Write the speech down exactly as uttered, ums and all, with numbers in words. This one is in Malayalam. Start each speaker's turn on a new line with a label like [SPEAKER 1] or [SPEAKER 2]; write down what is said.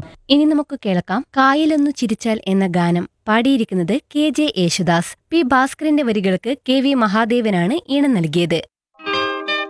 [SPEAKER 1] ഇനി നമുക്ക് കേൾക്കാം കായലൊന്നു ചിരിച്ചാൽ എന്ന ഗാനം. പാടിയിരിക്കുന്നത് കെ ജെ യേശുദാസ്. പി ഭാസ്കരന്റെ വരികൾക്ക് കെ വി മഹാദേവനാണ് ഈണം നൽകിയത്.